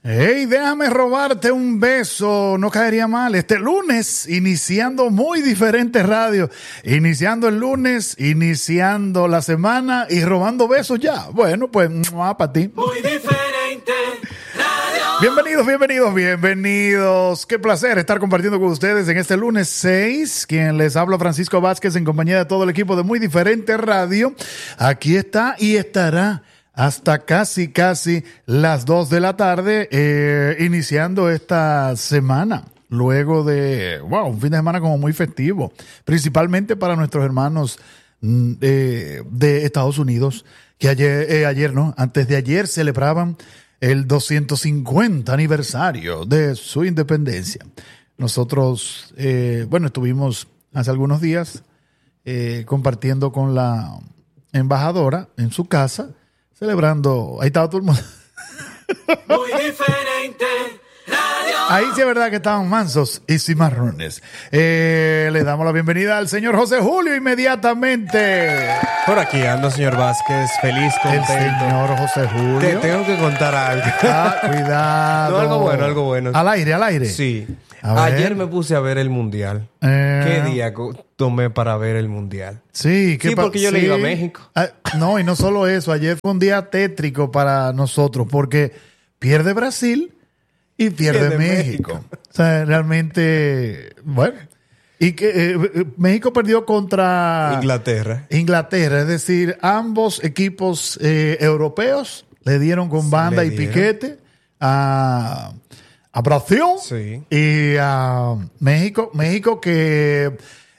Hey, déjame robarte un beso, no caería mal. Este lunes, iniciando muy diferente radio. Iniciando el lunes, iniciando la semana y robando besos ya. Bueno, pues, para ti. Muy diferente radio. Bienvenidos. Qué placer estar compartiendo con ustedes en este lunes 6. Quien les habla, Francisco Vázquez, en compañía de todo el equipo de Muy Diferente Radio. Aquí está y estará hasta casi las 2 de la tarde, iniciando esta semana, luego de, un fin de semana como muy festivo, principalmente para nuestros hermanos de Estados Unidos, que antes de ayer celebraban el 250 aniversario de su independencia. Nosotros, estuvimos hace algunos días compartiendo con la embajadora en su casa, celebrando, ahí estaba todo el mundo. Muy diferente radio. Ahí sí es verdad que estaban mansos y cimarrones. Le damos la bienvenida al señor José Julio inmediatamente. Por aquí ando, señor Vázquez, feliz, contento. El señor José Julio. Te tengo que contar algo. Cuidado. No, algo bueno. Al aire. Sí. A ver. Ayer me puse a ver el Mundial. ¿Qué día tomé para ver el Mundial? Sí, porque yo le iba a México. No, y no solo eso. Ayer fue un día tétrico para nosotros porque pierde Brasil y pierde México. O sea, realmente, bueno. Y que México perdió contra Inglaterra, es decir, ambos equipos europeos le dieron con banda y piquete a Brasil, sí, y a México. México que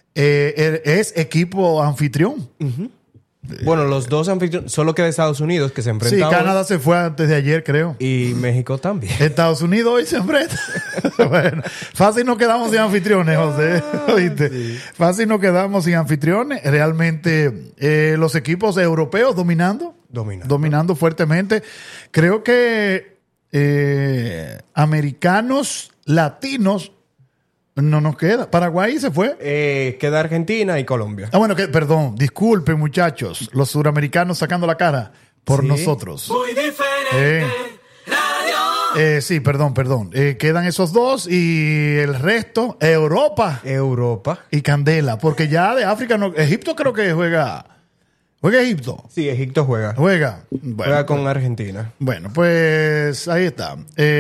es equipo anfitrión. Uh-huh. Bueno, los dos anfitriones, solo queda Estados Unidos que se enfrenta. Sí, hoy. Canadá se fue antes de ayer, creo. Y México también. Estados Unidos hoy se enfrenta. Bueno, fácil nos quedamos sin anfitriones, José. ¿Oíste? Sí. Fácil nos quedamos sin anfitriones. Realmente los equipos europeos dominando fuertemente. Creo que americanos, latinos, no nos queda. Paraguay se fue. Queda Argentina y Colombia. Disculpen, muchachos. Los suramericanos sacando la cara por nosotros. Muy diferente radio. Sí, perdón. Quedan esos dos y el resto, Europa. Y Candela. Porque ya de África, Egipto creo que juega. ¿Juega Egipto? Sí, Egipto juega. Bueno, juega con Argentina. Bueno, pues ahí está.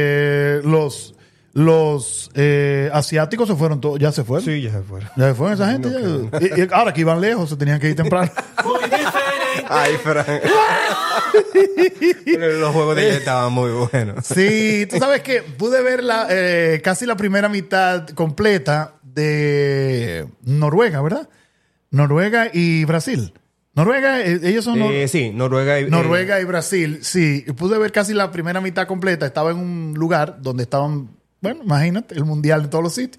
Los asiáticos se fueron todos. ¿Ya se fueron? Sí, ya se fueron. ¿Ya se fueron esa gente? No, y ahora que iban lejos, se tenían que ir temprano. Muy diferente. Ay, Fran. Los juegos de ayer estaban muy buenos. Sí, tú sabes que pude ver casi la primera mitad completa de Noruega, ¿verdad? Noruega y Brasil. Noruega, ellos son... Sí, Noruega y Brasil, sí. Pude ver casi la primera mitad completa. Estaba en un lugar donde estaban, imagínate, el mundial en todos los sitios.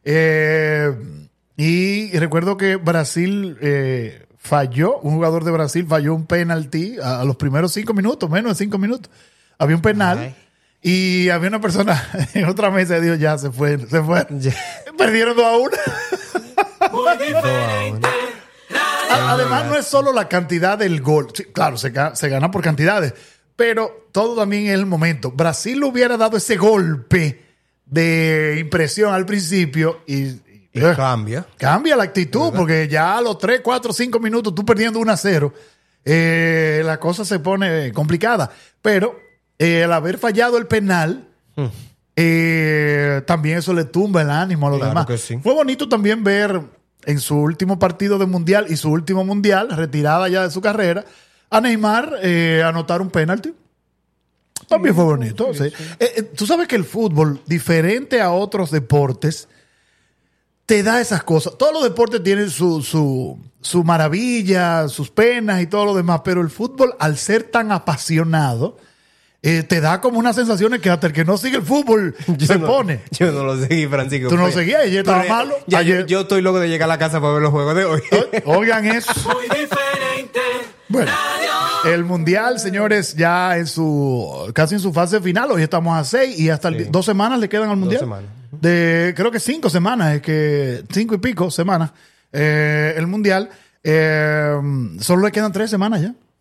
Y recuerdo que Brasil un jugador de Brasil falló un penalti a los primeros 5 minutos, menos de 5 minutos. Había un penal. Ay. Y había una persona en otra mesa y dijo, ya se fue. Yeah. Perdieron 2-1. Muy diferente. Además, no es solo la cantidad del gol. Sí, claro, se gana por cantidades. Pero todo también es el momento. Brasil le hubiera dado ese golpe de impresión al principio y cambia. Cambia la actitud, porque ya a los 3, 4, 5 minutos tú perdiendo 1-0, la cosa se pone complicada. Pero al haber fallado el penal, también eso le tumba el ánimo a los demás. Que sí. Fue bonito también ver en su último partido de mundial y su último mundial, retirada ya de su carrera, a Neymar anotar un penalti. También fue bonito. Sí. Tú sabes que el fútbol, diferente a otros deportes, te da esas cosas. Todos los deportes tienen su maravilla, sus penas y todo lo demás, pero el fútbol, al ser tan apasionado, te da como unas sensaciones que hasta el que no sigue el fútbol pone. Yo no lo seguí, Francisco. ¿Tú no lo seguías? Ayer estaba malo. Yo estoy loco de llegar a la casa para ver los juegos de hoy. Oigan eso. Muy diferente. Bueno, el Mundial, señores, ya casi en su fase final. Hoy estamos a 6 y hasta 2 semanas le quedan al Mundial. 2 semanas. Creo que 5 semanas, 5 y pico semanas el Mundial. Solo le quedan 3 semanas ya.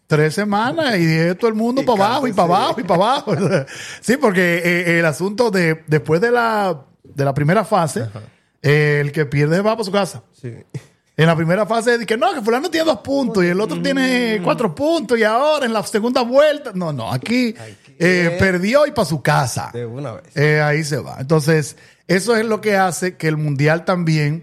3 semanas y dije todo el mundo para abajo y para abajo y para abajo. Sí, porque el asunto después de la primera fase, el que pierde va para su casa. Sí. En la primera fase, que no, que fulano tiene 2 puntos y el otro tiene 4 puntos y ahora en la segunda vuelta. No, aquí perdió y para su casa. De una vez. Ahí se va. Entonces, eso es lo que hace que el Mundial también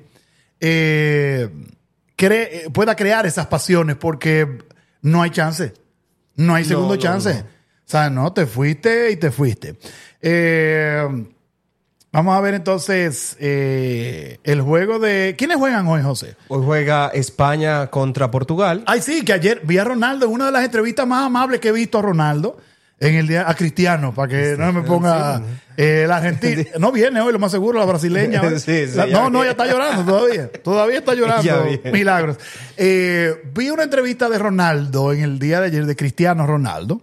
pueda crear esas pasiones porque no hay chance. No hay segundo chance. No. O sea, no, te fuiste y te fuiste. Vamos a ver entonces el juego de... ¿Quiénes juegan hoy, José? Hoy juega España contra Portugal. Ay, sí, que ayer vi a Ronaldo en una de las entrevistas más amables que he visto a Ronaldo en el día a Cristiano, para que no me ponga la Argentina. No viene hoy, lo más seguro, la brasileña. Sí, No, ya está llorando todavía. Todavía está llorando. Ya viene. Milagros. Vi una entrevista de Ronaldo en el día de ayer, de Cristiano Ronaldo.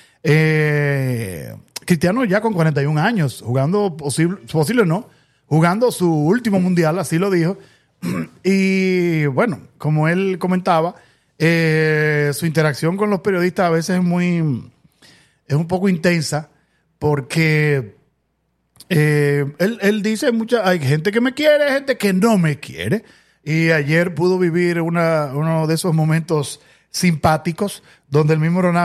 Cristiano ya con 41 años, jugando, posible no, jugando su último mundial, así lo dijo. Y bueno, como él comentaba, su interacción con los periodistas a veces es un poco intensa porque él dice hay gente que me quiere, gente que no me quiere. Y ayer pudo vivir uno de esos momentos simpáticos donde el mismo Ronaldo